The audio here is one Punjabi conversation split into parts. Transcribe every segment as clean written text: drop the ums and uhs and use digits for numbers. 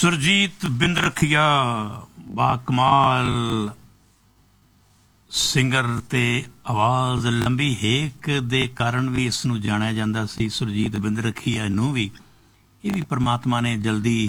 ਸੁਰਜੀਤ ਬਿੰਦਰਖੀਆ ਬਾਕਮਾਲ ਸਿੰਗਰ ਤੇ ਆਵਾਜ਼ ਲੰਬੀ ਹੇਕ ਦੇ ਕਾਰਨ ਵੀ ਇਸ ਨੂੰ ਜਾਣਿਆ ਜਾਂਦਾ ਸੀ। ਸੁਰਜੀਤ ਬਿੰਦਰਖੀਆ ਨੂੰ ਵੀ ਇਹ ਵੀ ਪਰਮਾਤਮਾ ਨੇ ਜਲਦੀ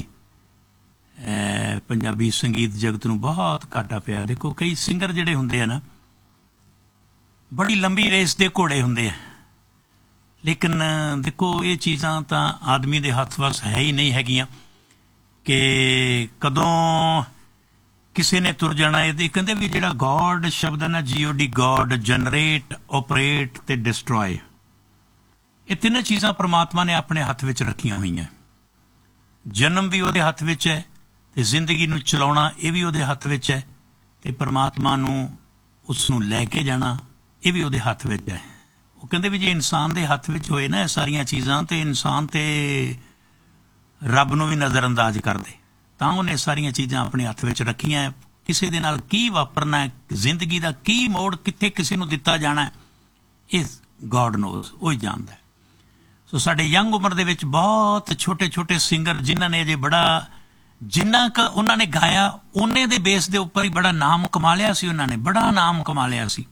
ਪੰਜਾਬੀ ਸੰਗੀਤ ਜਗਤ ਨੂੰ ਬਹੁਤ ਘਾਟਾ ਪਿਆ। ਦੇਖੋ ਕਈ ਸਿੰਗਰ ਜਿਹੜੇ ਹੁੰਦੇ ਆ ਨਾ ਬੜੀ ਲੰਬੀ ਰੇਸ ਦੇ ਘੋੜੇ ਹੁੰਦੇ ਆ, ਲੇਕਿਨ ਦੇਖੋ ਇਹ ਚੀਜ਼ਾਂ ਤਾਂ ਆਦਮੀ ਦੇ ਹੱਥ ਵੱਸ ਹੈ ਹੀ ਨਹੀਂ ਹੈਗੀਆਂ ਕਿ ਕਦੋਂ ਕਿਸੇ ਨੇ ਤੁਰ ਜਾਣਾ। ਇਹਦੇ ਕਹਿੰਦੇ ਵੀ ਜਿਹੜਾ ਗੋਡ ਸ਼ਬਦ ਹੈ ਨਾ, GOD ਗੋਡ, ਜਨਰੇਟ, ਓਪਰੇਟ ਤੇ ਡਿਸਟਰੋਏ, ਇਹ ਤਿੰਨ ਚੀਜ਼ਾਂ ਪਰਮਾਤਮਾ ਨੇ ਆਪਣੇ ਹੱਥ ਵਿੱਚ ਰੱਖੀਆਂ ਹੋਈਆਂ। ਜਨਮ ਵੀ ਉਹਦੇ ਹੱਥ ਵਿੱਚ ਹੈ ਤੇ ਜ਼ਿੰਦਗੀ ਨੂੰ ਚਲਾਉਣਾ ਇਹ ਵੀ ਉਹਦੇ ਹੱਥ ਵਿੱਚ ਹੈ, ਤੇ ਪਰਮਾਤਮਾ ਨੂੰ ਉਸ ਨੂੰ ਲੈ ਕੇ ਜਾਣਾ ਇਹ ਵੀ ਉਹਦੇ ਹੱਥ ਵਿੱਚ ਹੈ। ਉਹ ਕਹਿੰਦੇ ਵੀ ਜੇ ਇਨਸਾਨ ਦੇ ਹੱਥ ਵਿੱਚ ਹੋਏ ਨਾ ਇਹ ਸਾਰੀਆਂ ਚੀਜ਼ਾਂ, ਤੇ ਇਨਸਾਨ ਤੇ ਰੱਬ ਨੂੰ ਵੀ ਨਜ਼ਰਅੰਦਾਜ਼ ਕਰ ਦੇ, ਤਾਂ ਉਹਨੇ ਸਾਰੀਆਂ ਚੀਜ਼ਾਂ ਆਪਣੇ ਹੱਥ ਵਿੱਚ ਰੱਖੀਆਂ। ਕਿਸੇ ਦੇ ਨਾਲ ਕੀ ਵਾਪਰਨਾ ਹੈ, ਜ਼ਿੰਦਗੀ ਦਾ ਕੀ ਮੋੜ ਕਿੱਥੇ ਕਿਸੇ ਨੂੰ ਦਿੱਤਾ ਜਾਣਾ, ਇਹ ਗੋਡ ਨੋਜ਼, ਉਹ ਹੀ ਜਾਣਦਾ ਹੈ। ਸੋ ਸਾਡੇ ਯੰਗ ਉਮਰ ਦੇ ਵਿੱਚ ਬਹੁਤ ਛੋਟੇ ਛੋਟੇ ਸਿੰਗਰ ਜਿਨ੍ਹਾਂ ਨੇ ਅਜੇ ਬੜਾ, ਜਿੰਨਾ ਕੁ ਉਹਨਾਂ ਨੇ ਗਾਇਆ ਉਹਨੇ ਦੇ ਬੇਸ ਦੇ ਉੱਪਰ ਹੀ ਬੜਾ ਨਾਮ ਕਮਾ ਲਿਆ ਸੀ। ਉਹਨਾਂ ਨੇ ਬੜਾ ਨਾਮ ਕਮਾ ਲਿਆ ਸੀ,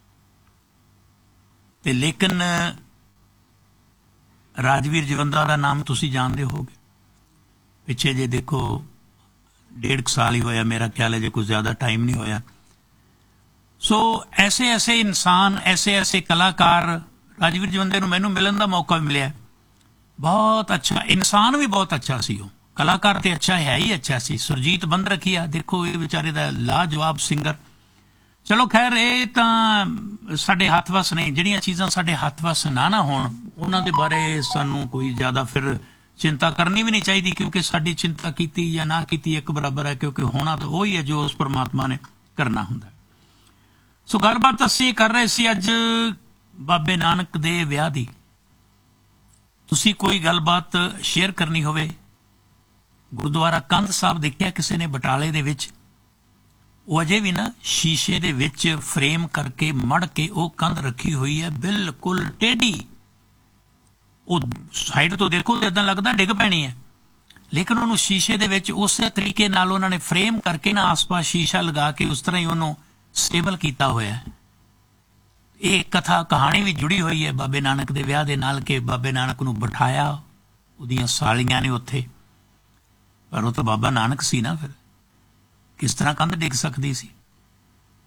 ਤੇ ਲੇਕਿਨ ਰਾਜਵੀਰ ਜਵੰਦਾ ਦਾ ਨਾਮ ਤੁਸੀਂ ਜਾਣਦੇ ਹੋਗੇ। ਪਿੱਛੇ ਜੇ ਦੇਖੋ 1.5 ਸਾਲ ਹੀ ਹੋਇਆ, ਮੇਰਾ ਖਿਆਲ ਹੈ ਜੇ ਕੁਝ ਜ਼ਿਆਦਾ ਟਾਈਮ ਨਹੀਂ ਹੋਇਆ। ਸੋ ਐਸੇ ਐਸੇ ਇਨਸਾਨ, ਐਸੇ ਐਸੇ ਕਲਾਕਾਰ, ਰਾਜਵੀਰ ਜਵੰਦੇ ਨੂੰ ਮੈਨੂੰ ਮਿਲਣ ਦਾ ਮੌਕਾ ਵੀ ਮਿਲਿਆ। ਬਹੁਤ ਅੱਛਾ ਇਨਸਾਨ ਵੀ ਬਹੁਤ ਅੱਛਾ ਸੀ, ਉਹ ਕਲਾਕਾਰ ਤੇ ਅੱਛਾ ਹੈ ਹੀ ਅੱਛਾ ਸੀ। ਸੁਰਜੀਤ ਬਿੰਦਰਖੀਆ ਦੇਖੋ ਇਹ ਵਿਚਾਰੇ ਦਾ ਲਾਜਵਾਬ ਸਿੰਗਰ। ਚਲੋ ਖੈਰ ਇਹ ਤਾਂ ਸਾਡੇ ਹੱਥ ਵੱਸ ਨਹੀਂ, ਜਿਹੜੀਆਂ ਚੀਜ਼ਾਂ ਸਾਡੇ ਹੱਥ ਵੱਸ ਨਾ ਹੋਣ ਉਹਨਾਂ ਦੇ ਬਾਰੇ ਸਾਨੂੰ ਕੋਈ ਜ਼ਿਆਦਾ ਫਿਰ ਚਿੰਤਾ ਕਰਨੀ ਵੀ ਨਹੀਂ ਚਾਹੀਦੀ, ਕਿਉਂਕਿ ਸਾਡੀ ਚਿੰਤਾ ਕੀਤੀ ਜਾਂ ਨਾ ਕੀਤੀ ਇੱਕ ਬਰਾਬਰ ਹੈ, ਕਿਉਂਕਿ ਹੋਣਾ ਤਾਂ ਉਹੀ ਹੈ ਜੋ ਉਸ ਪਰਮਾਤਮਾ ਨੇ ਕਰਨਾ ਹੁੰਦਾ। ਸੋ ਗੱਲਬਾਤ ਅਸੀਂ ਕਰ ਰਹੇ ਸੀ ਅੱਜ ਬਾਬੇ ਨਾਨਕ ਦੇ ਵਿਆਹ ਦੀ। ਤੁਸੀਂ ਕੋਈ ਗੱਲਬਾਤ ਸ਼ੇਅਰ ਕਰਨੀ ਹੋਵੇ, ਗੁਰਦੁਆਰਾ ਕੰਧ ਸਾਹਿਬ ਦੇਖਿਆ ਕਿਸੇ ਨੇ ਬਟਾਲੇ ਦੇ ਵਿੱਚ, ਉਹ ਅਜੇ ਵੀ ਨਾ ਸ਼ੀਸ਼ੇ ਦੇ ਵਿੱਚ ਫਰੇਮ ਕਰਕੇ ਮੜ ਕੇ ਉਹ ਕੰਧ ਰੱਖੀ ਹੋਈ ਹੈ, ਬਿਲਕੁਲ ਟੇਢੀ। ਉਹ ਸਾਈਡ ਤੋਂ ਦੇਖੋ ਤਾਂ ਏਦਾਂ ਲੱਗਦਾ ਡਿੱਗ ਪੈਣੀ ਹੈ, ਲੇਕਿਨ ਉਹਨੂੰ ਸ਼ੀਸ਼ੇ ਦੇ ਵਿੱਚ ਉਸੇ ਤਰੀਕੇ ਨਾਲ ਉਹਨਾਂ ਨੇ ਫਰੇਮ ਕਰਕੇ ਨਾ ਆਸ-ਪਾਸ ਸ਼ੀਸ਼ਾ ਲਗਾ ਕੇ ਉਸ ਤਰ੍ਹਾਂ ਹੀ ਉਹਨੂੰ ਸਟੇਬਲ ਕੀਤਾ ਹੋਇਆ। ਇਹ ਕਥਾ ਕਹਾਣੀ ਵੀ ਜੁੜੀ ਹੋਈ ਹੈ ਬਾਬੇ ਨਾਨਕ ਦੇ ਵਿਆਹ ਦੇ ਨਾਲ, ਕਿ ਬਾਬੇ ਨਾਨਕ ਨੂੰ ਬਿਠਾਇਆ ਉਹਦੀਆਂ ਸਾਲੀਆਂ ਨੇ ਉੱਥੇ, ਪਰ ਉਹ ਤਾਂ ਬਾਬਾ ਨਾਨਕ ਸੀ ਨਾ, ਫਿਰ ਕਿਸ ਤਰ੍ਹਾਂ ਕੰਧ ਡਿੱਗ ਸਕਦੀ ਸੀ।